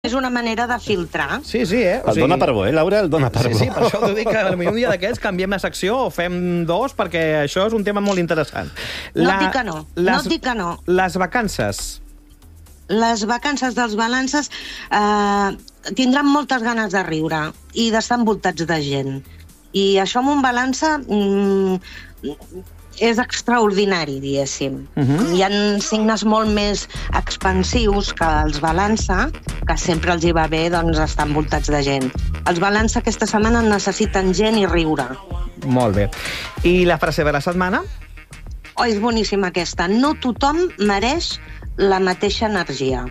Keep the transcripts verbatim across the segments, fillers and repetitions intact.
És una manera de filtrar. Sí, sí, eh? O el sigui... dona per bo, eh, Laura? El dona per sí, bo. Sí, per això t'ho dic que potser un dia d'aquests canviem la secció o fem dos, perquè això és un tema molt interessant. La... No et dic que no, les... no et dic que no. Les vacances. Les vacances dels balances eh, tindran moltes ganes de riure i d'estar envoltats de gent. I això amb un balança... Mm, és extraordinari, diguéssim. Uh -huh. Hi ha signes molt més expansius que els balança, que sempre els hi va bé doncs, estar envoltats de gent. Els balança aquesta setmana necessiten gent i riure. Molt bé. I la frase de la setmana? Oh, és boníssima aquesta. No tothom mereix la mateixa energia.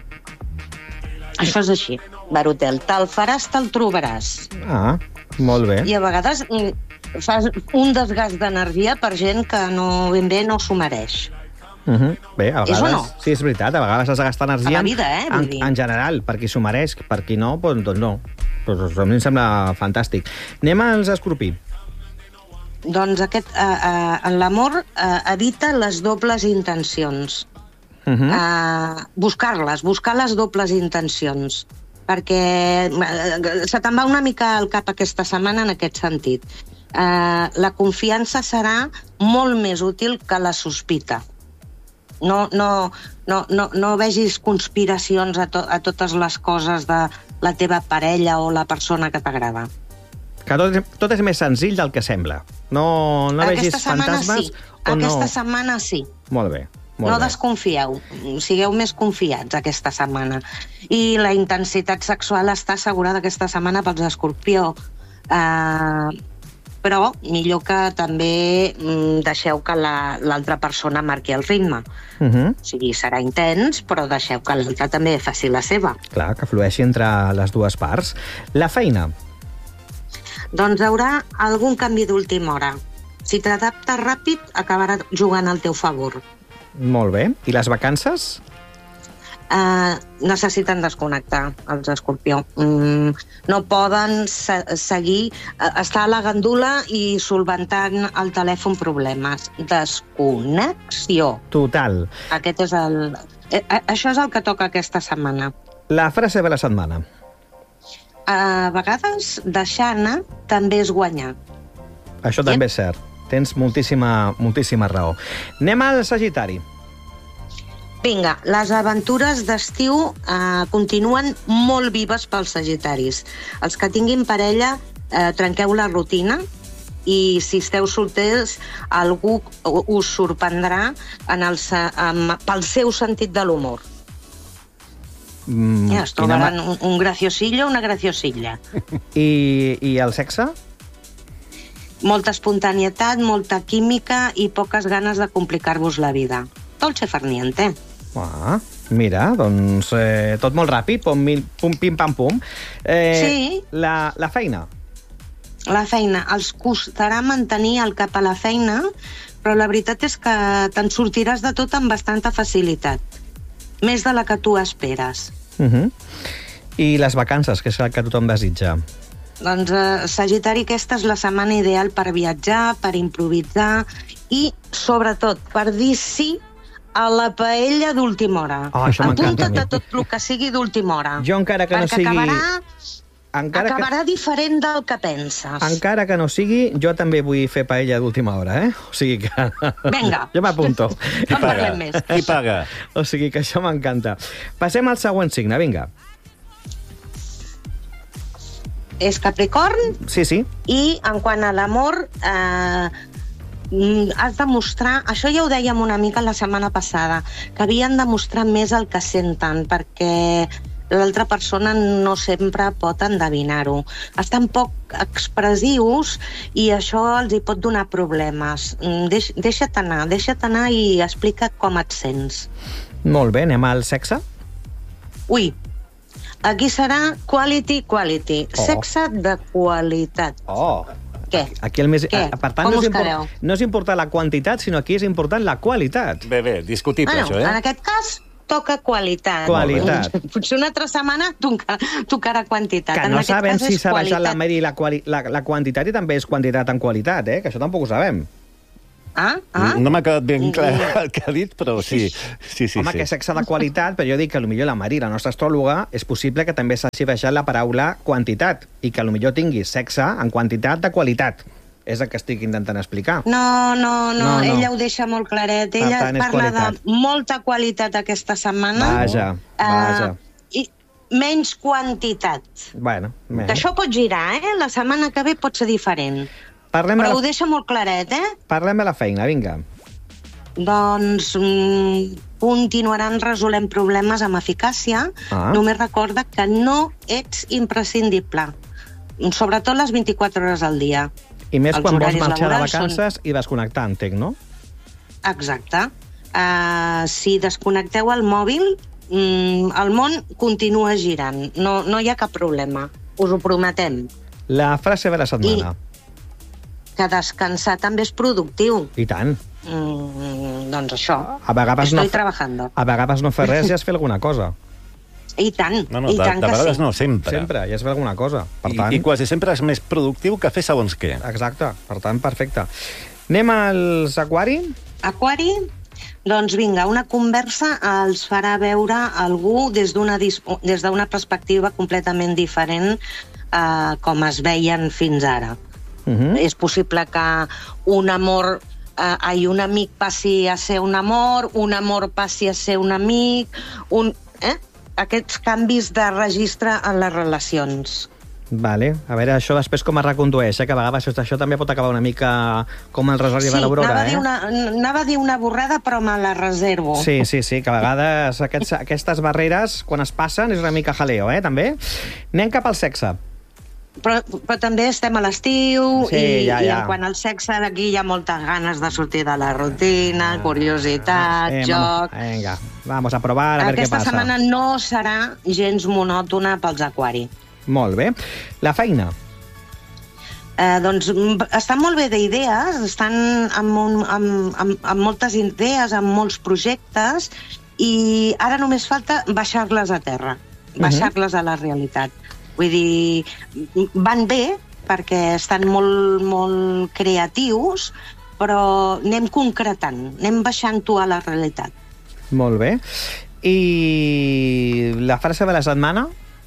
Això és així, Barotel. Te'l faràs, te'l trobaràs. Ah, molt bé. I a vegades... fas un desgast d'energia per gent que no, ben bé no s'ho mereix. Uh -huh. Bé, a vegades... És o no? Sí, és veritat, a vegades has de gastar energia... A la vida, eh? En, en general, per qui s'ho mereix, per qui no, doncs, doncs no. Doncs a mi em sembla fantàstic. Anem als escorpí. Doncs aquest, eh, eh, en l'amor eh, evita les dobles intencions. Uh -huh. eh, buscar-les, buscar les dobles intencions. Perquè eh, se te'n va una mica al cap aquesta setmana en aquest sentit. Uh, la confiança serà molt més útil que la sospita. No, no, no, no, no vegis conspiracions a, to, a totes les coses de la teva parella o la persona que t'agrada. Que tot, tot és més senzill del que sembla. No, no vegis fantasmes sí. o no... Aquesta setmana sí. Molt bé. Molt no bé. Desconfieu, sigueu més confiats aquesta setmana. I la intensitat sexual està assegurada aquesta setmana pels escorpió. Uh, però millor que també mm, deixeu que l'altra la, persona marqui el ritme. Uh -huh. O sigui, serà intens, però deixeu que l'altra també faci la seva. Clar, que flueixi entre les dues parts. La feina? Doncs hi haurà algun canvi d'última hora. Si t'adaptes ràpid, acabarà jugant al teu favor. Molt bé. I les vacances? Uh, necessiten desconnectar, els escorpió. Mm, no poden se seguir, uh, estar a la gandula i solventant al telèfon problemes. Desconnexió. Total. Aquest és el... Eh, això és el que toca aquesta setmana. La frase de la setmana? A vegades, deixar anar també és guanyar. Això també és cert. Tens moltíssima, moltíssima raó. Anem al Sagitari. Vinga, les aventures d'estiu eh, continuen molt vives pels sagitaris. Els que tinguin parella, eh, trenqueu la rutina i si esteu solters, algú us sorprendrà en el, en, pel seu sentit de l'humor. Mm, ja, es trobaran un, un graciosillo o una graciosilla. I, I el sexe? Molta espontanietat, molta química i poques ganes de complicar-vos la vida. Dolce far niente. Ah, mira, doncs eh, tot molt ràpid, pum, pum, pim, pam, pum. Eh, sí. La, la feina? La feina. Els costarà mantenir el cap a la feina, però la veritat és que te'n sortiràs de tot amb bastanta facilitat. Més de la que tu esperes. Uh -huh. I les vacances, que és el que tothom desitja? Doncs, eh, Sagitari, aquesta és la setmana ideal per viatjar, per improvisar i, sobretot, per dir sí a la paella d'última hora. Oh, això m'encanta. Apunta't a tot el que sigui d'última hora. Jo encara que no sigui... Acabarà, encara acabarà que... diferent del que penses. Encara que no sigui, jo també vull fer paella d'última hora, eh? O sigui que... Vinga. Jo m'apunto. Qui paga? Qui paga? O sigui que això m'encanta. Passem al següent signe, vinga. És Capricorn. Sí, sí. I en quant a l'amor, eh, has de mostrar, això ja ho dèiem una mica la setmana passada, que havien de mostrar més el que senten, perquè l'altra persona no sempre pot endevinar-ho. Estan poc expressius i això els hi pot donar problemes. Deix, deixa't anar, deixa't anar i explica com et sents. Molt bé, anem al sexe? Ui, aquí serà quality, quality. Oh. Sexe de qualitat. Oh. Què? Aquí el més... Què? Per tant, Com no és, us quedeu? no és important la quantitat, sinó aquí és important la qualitat. Bé, bé, discutible, Bueno, això, eh? en aquest cas toca qualitat. Qualitat. Potser una altra setmana toca, tocarà quantitat. Que en no aquest sabem cas si és s'ha baixat qualitat. la, medi, la, quali, la, la quantitat i també és quantitat en qualitat, eh? Que això tampoc ho sabem. Ah, ah. No m'ha quedat ben clar el que ha dit, però sí. sí, sí Home, sí. que sexe de qualitat, però jo dic que potser la Mari, la nostra astròloga, és possible que també s'hagi baixat la paraula quantitat i que potser tingui sexe en quantitat de qualitat. És el que estic intentant explicar. No, no, no, No, no. ella ho deixa molt claret. Ella Per tant, és parla qualitat. de molta qualitat aquesta setmana. Vaja, vaja. Uh, I menys quantitat. Bueno, bé. Que això pot girar, eh? La setmana que ve pot ser diferent. Parlem, de Però ho la... deixa molt claret, eh? Parlem de la feina, vinga. Doncs mm, continuaran resolent problemes amb eficàcia. Ah. Només recorda que no ets imprescindible. Sobretot les vint-i-quatre hores al dia. I més Els quan vols horaris marxar de laborals vacances i desconnectar, entenc, no? Exacte. Uh, si desconnecteu el mòbil, mm, el món continua girant. No, no hi ha cap problema. Us ho prometem. La frase de la setmana. Que descansar també és productiu. I tant. Mm, doncs això. A vegades Estoy no, trabajando. a vegades no fer res i has fet alguna cosa. I tant, No, no, i de, tant de que vegades sí. no, sempre. Sempre, i has fet alguna cosa. Per tant, I, I quasi sempre és més productiu que fer segons què. exacte, per tant, perfecte. Anem als Aquari? Aquari, doncs vinga, una conversa els farà veure algú des d'una dis- des d'una perspectiva completament diferent eh, com es veien fins ara. Uh -huh. És possible que un amor eh, ai, un amic passi a ser un amor, un amor passi a ser un amic, un, eh? aquests canvis de registre en les relacions. Vale. A veure, això després com es recondueix, eh? Que a vegades això també pot acabar una mica com el Rosari Sí, de l'Aurora, anava a, dir eh? una, anava a dir una borrada, però me la reservo. Sí, sí, sí, que a vegades aquests, aquestes barreres, quan es passen, és una mica jaleo, eh, també. Anem cap al sexe. Però, però també estem a l'estiu Sí, i, ja, i ja. en quant al sexe d'aquí hi ha moltes ganes de sortir de la rutina, curiositat, Eh, joc... vamos, venga, vamos a provar, a veure què Aquesta passa. setmana no serà gens monòtona pels Aquari. Molt bé. La feina. Eh, doncs mm, estan molt bé d'idees, estan amb, un, amb, amb, amb moltes idees, amb molts projectes, i ara només falta baixar-les a terra, baixar-les a la realitat. Vull dir, van bé perquè estan molt, molt creatius, però anem concretant, anem baixant-ho a la realitat. Molt bé. I la frase de la setmana?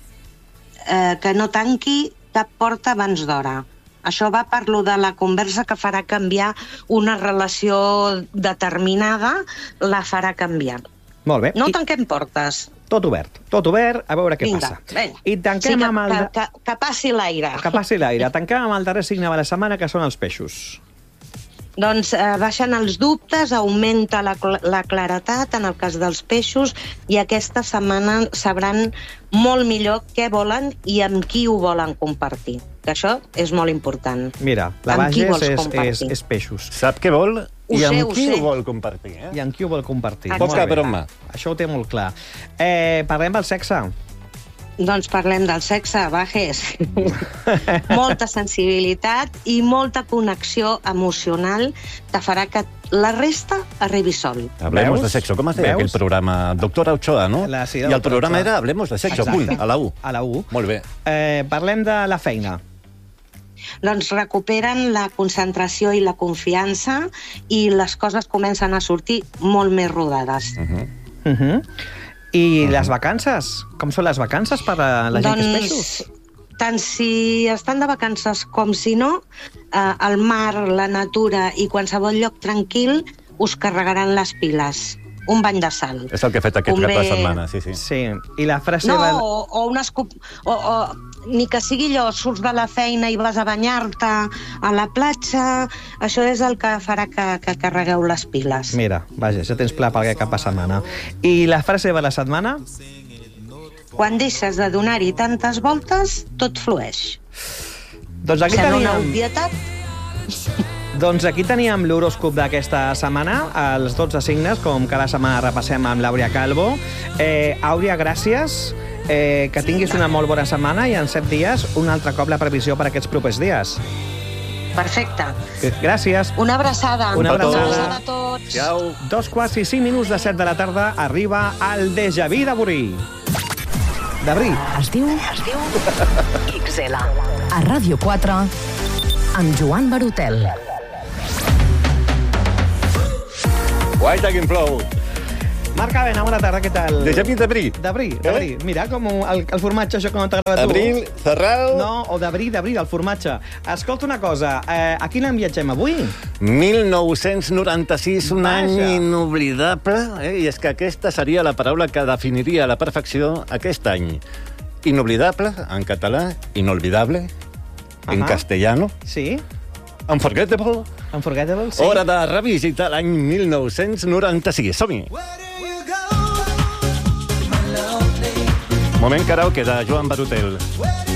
Eh, que no tanqui cap porta abans d'hora. Això va per lo de la conversa que farà canviar una relació determinada, la farà canviar. Molt bé. No I tanquem portes. tot obert. Tot obert, a veure què Vinga, passa. vinga. I tanquem Sí, que, amb el... que, que, que passi l'aire. Que passi l'aire. Tanquem amb el darrer signe de la setmana, que són els peixos. Doncs eh, baixen els dubtes, augmenta la, cl- la claretat en el cas dels peixos, i aquesta setmana sabran molt millor què volen i amb qui ho volen compartir. Que això és molt important. Mira, la Amb qui Bages vols és, és, compartir? és peixos. Sap què vol Ho i sé, amb ho qui sé. ho vol compartir. Eh? I amb qui ho vol compartir. Exacte. Molt Poca bé. broma. Això ho té molt clar. Eh, parlem del sexe. Doncs parlem del sexe, Bajes. Molta sensibilitat i molta connexió emocional que farà que la resta arribi sol. Hablemos Veus? de sexo. Com es deia Veus? aquell programa? Doctora Ochoa, no? La- sí, I el Doctora programa Ochoa. era Hablemos de sexo, Exacte. punt, a la U. A la U. Molt bé. Eh, parlem de la feina. Doncs recuperen la concentració i la confiança i les coses comencen a sortir molt més rodades. Uh -huh. Uh -huh. I les vacances? Com són les vacances per a la gent que és peixos? tant si estan de vacances com si no, eh, el mar, la natura i qualsevol lloc tranquil us carregaran les piles. Un bany de sal. És el que he fet aquest Convé- cap de setmana, sí, sí. Sí. I la frase... No, de... o, o un escup... O, o, ni que sigui allò, surts de la feina i vas a banyar-te a la platja, això és el que farà que, que carregueu les piles. Mira, vaja, ja tens pla per aquest cap de setmana. I la frase de la setmana? Quan deixes de donar-hi tantes voltes, tot flueix. Doncs aquí Sembla una teníem... obvietat. Doncs aquí teníem l'horòscop d'aquesta setmana, els dotze signes, com cada setmana repassem amb l'Àurea Calvo. Eh, Àurea, gràcies. Eh, que tinguis una molt bona setmana i en set dies un altre cop la previsió per aquests propers dies. Perfecte. Gràcies. Una abraçada. Una abraçada. Una abraçada a tots. Ciao. Dos quarts i cinc minuts de set de la tarda arriba el Déjà Vu d'Abrí. D'Abrí. Es diu... Es diu... X L. A Ràdio quatre, amb Joan Barotel. White Again Flow. Marc Avena, bona tarda, què tal? De Javi d'Abrí. D'Abrí, d'Abrí. Eh? Mira, com el, el formatge, això que no t'agrada a tu. Abril, Zarral... No, o d'Abrí, d'Abrí, el formatge. Escolta una cosa, eh, a quin any viatgem avui? mil nou-cents noranta-sis, un Vaja. any inoblidable, eh? I és que aquesta seria la paraula que definiria a la perfecció aquest any. Inoblidable, en català, inolvidable, en Ahà. castellano, Sí? unforgettable. Unforgettable, sí. Hora de revisitar l'any mil nou-cents noranta-sis. Som-hi! Moment karaoke de Joan Barutel.